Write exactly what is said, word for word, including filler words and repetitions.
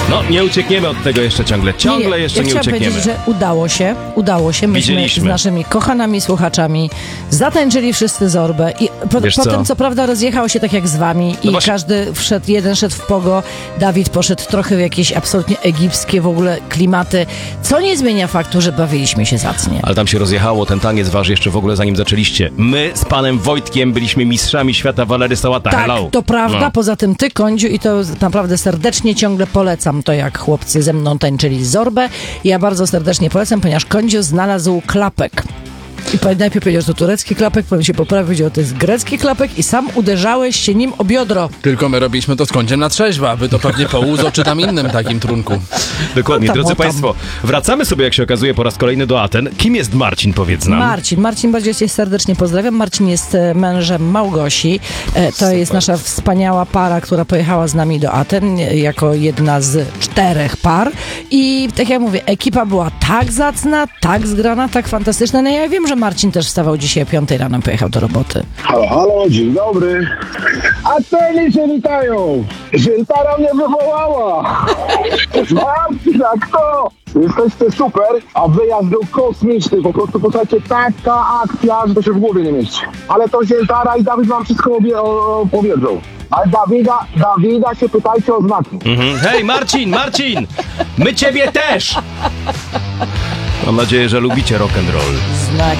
No, nie uciekniemy od tego jeszcze ciągle. Ciągle nie, jeszcze ja nie chciałam uciekniemy. powiedzieć, że udało się, udało się. Myśmy Widzieliśmy. z naszymi kochanymi słuchaczami zatańczyli wszyscy zorbę i po, Wiesz potem co? co prawda rozjechało się tak jak z wami No i właśnie. każdy wszedł, jeden szedł w pogo, Dawid poszedł trochę w jakieś absolutnie egipskie w ogóle klimaty, co nie zmienia faktu, że bawiliśmy się zacnie. Ale tam się rozjechało, ten taniec waży jeszcze w ogóle zanim zaczęliście. My z panem Wojtkiem byliśmy mistrzami świata Walery Sałata. Tak, Hello. to prawda, No. poza tym ty, Kądziu, i to naprawdę serdecznie ciągle polecam to, jak chłopcy ze mną tańczyli zorbę. Ja bardzo serdecznie polecam, ponieważ Kądziu znalazł klapek. I pa- najpierw powiedział, że to turecki klapek, potem się poprawił, powiedział, że to jest grecki klapek i sam uderzałeś się nim o biodro. Tylko my robiliśmy to z Kądziem na trzeźwo, a wy to pewnie po Uzo czy tam innym takim trunku. Dokładnie. O tam, Drodzy o tam. Państwo, wracamy sobie, jak się okazuje, po raz kolejny do Aten. Kim jest Marcin, powiedz nam? Marcin, Marcin, bardzo cię serdecznie pozdrawiam. Marcin jest e, mężem Małgosi. E, to jest nasza wspaniała para, która pojechała z nami do Aten e, jako jedna z czterech par. I tak jak mówię, ekipa była tak zacna, tak zgrana, tak fantastyczna. No ja wiem, że Marcin też wstawał dzisiaj o piątej rano, pojechał do roboty. Halo, halo, dzień dobry. Ateny się witają. Żyltara mnie wywołała. Marcin, a kto? Jesteście super, a wyjazd był kosmiczny. Po prostu, posłuchajcie, taka akcja, że to się w głowie nie mieści. Ale to Żyltara i Dawid wam wszystko obie- o- opowiedzą. Ale Dawida, Dawida się pytajcie o znaki. Mhm. Hej, Marcin, Marcin! My ciebie też! Mam nadzieję, że lubicie rock and roll. Znak.